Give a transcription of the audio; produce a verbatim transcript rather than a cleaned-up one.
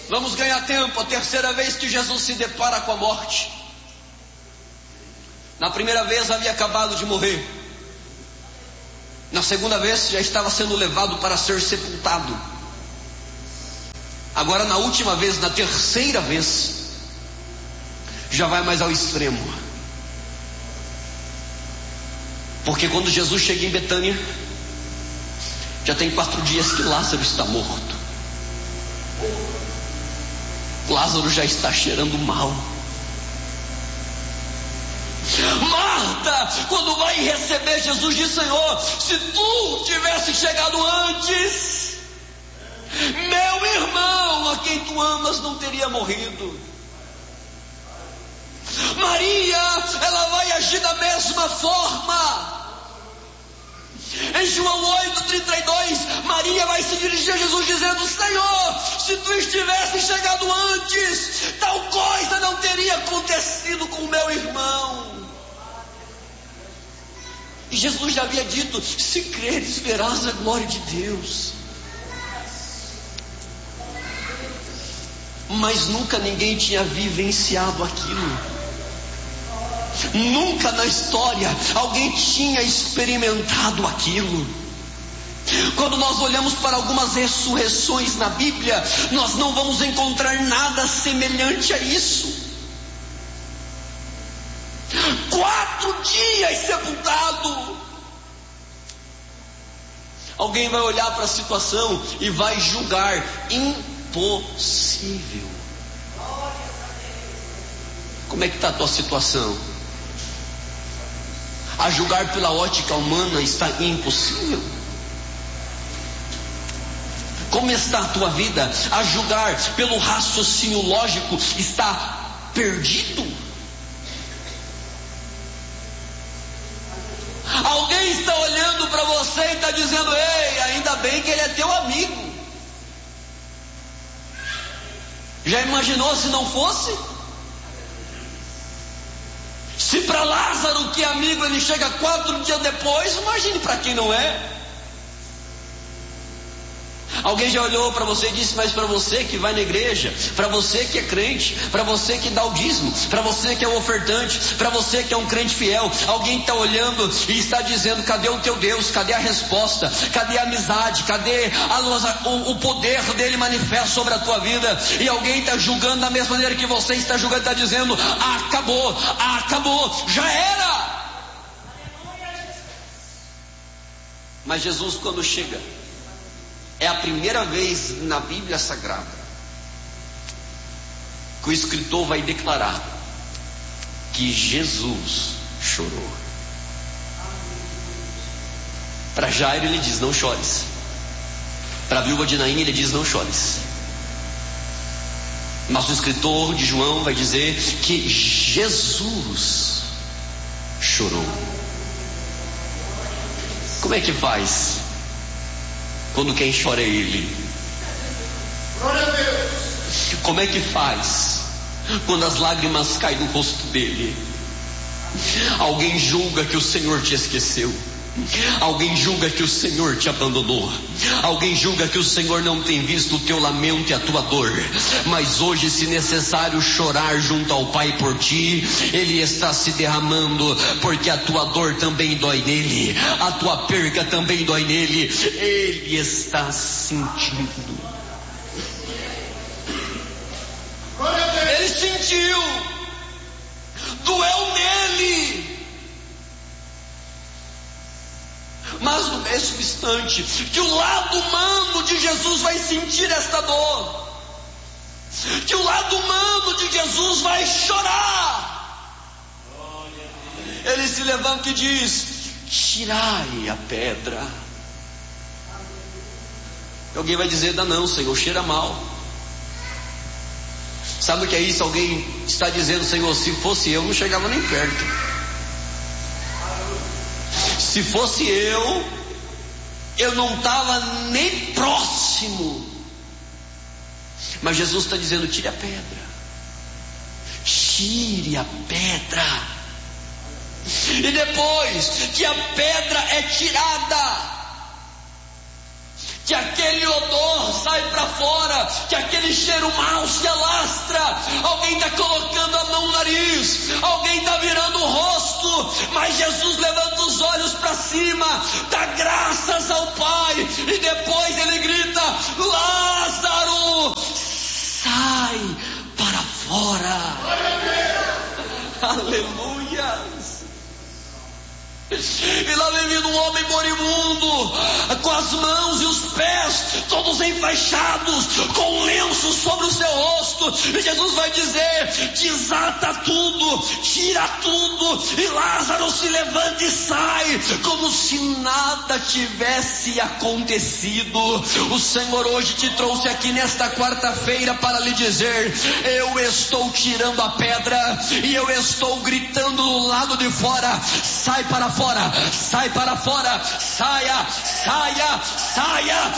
vamos ganhar tempo. A terceira vez que Jesus se depara com a morte. Na primeira vez havia acabado de morrer. Na segunda vez já estava sendo levado para ser sepultado. Agora na última vez, na terceira vez, já vai mais ao extremo. Porque quando Jesus chega em Betânia, já tem quatro dias que Lázaro está morto. Lázaro já está cheirando mal. Marta, quando vai receber Jesus, diz: Senhor, se tu tivesse chegado antes, meu irmão, a quem tu amas, não teria morrido. Maria, ela vai agir da mesma forma. Em João oito, trinta e dois, Maria vai se dirigir a Jesus dizendo: Senhor, se tu estivesse chegado antes, tal coisa não teria acontecido com o meu irmão. E Jesus já havia dito: se creres, verás a glória de Deus. Mas nunca ninguém tinha vivenciado aquilo. Nunca na história alguém tinha experimentado aquilo. Quando nós olhamos para algumas ressurreições na Bíblia, nós não vamos encontrar nada semelhante a isso. Quatro dias sepultado. Alguém vai olhar para a situação e vai julgar impossível. Como é que está a tua situação? A julgar pela ótica humana está impossível. Como está a tua vida? A julgar pelo raciocínio lógico está perdido. Alguém está olhando para você e está dizendo: ei, ainda bem que ele é teu amigo. Já imaginou se não fosse? Se para Lázaro, que é amigo, ele chega quatro dias depois, imagine para quem não é. Alguém já olhou para você e disse: mas para você que vai na igreja, para você que é crente, para você que dá o dízimo, para você que é um ofertante, para você que é um crente fiel, alguém está olhando e está dizendo: cadê o teu Deus? Cadê a resposta? Cadê a amizade? Cadê a, o, o poder dele manifesto sobre a tua vida? E alguém está julgando da mesma maneira que você está julgando, está dizendo: acabou, acabou, já era. Mas Jesus, quando chega, é a primeira vez na Bíblia Sagrada que o escritor vai declarar que Jesus chorou. Para Jairo ele diz: não chores. Para a viúva de Naim ele diz: não chores. Mas o escritor de João vai dizer que Jesus chorou. Como é que faz quando quem chora é ele? Glória a Deus. Como é que faz quando as lágrimas caem no rosto dele? Alguém julga que o Senhor te esqueceu. Alguém julga que o Senhor te abandonou. Alguém julga que o Senhor não tem visto o teu lamento e a tua dor. Mas hoje, se necessário chorar junto ao Pai por ti, Ele está se derramando, porque a tua dor também dói nele, a tua perca também dói nele. Ele está sentindo. Ele sentiu. Doeu nele. Mas no mesmo instante que o lado humano de Jesus vai sentir esta dor, que o lado humano de Jesus vai chorar, ele se levanta e diz: tirai a pedra. Alguém vai dizer: não, não, Senhor, cheira mal. Sabe o que é isso? Alguém está dizendo: Senhor, se fosse eu, não chegava nem perto. Se fosse eu, eu não estava nem próximo. Mas Jesus está dizendo: tire a pedra. Tire a pedra. E depois que a pedra é tirada, que aquele odor sai para fora, que aquele cheiro mau se alastra. Alguém está colocando a mão no nariz, alguém está virando o rosto, mas Jesus levanta os olhos para cima, dá graças ao Pai, e depois ele grita: Lázaro, sai para fora. Aleluia. E lá vem vindo um homem moribundo, com as mãos e os pés todos enfaixados, com um lenço sobre o seu rosto, e Jesus vai dizer: desata tudo, tira tudo, e Lázaro se levanta e sai, como se nada tivesse acontecido. O Senhor hoje te trouxe aqui nesta quarta-feira para lhe dizer: eu estou tirando a pedra, e eu estou gritando do lado de fora: sai para fora, sai para fora, saia, saia, saia,